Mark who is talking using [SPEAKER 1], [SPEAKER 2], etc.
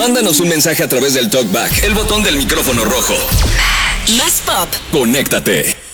[SPEAKER 1] Mándanos un mensaje a través del TalkBack, el botón del micrófono rojo.
[SPEAKER 2] Más pop.
[SPEAKER 1] Conéctate.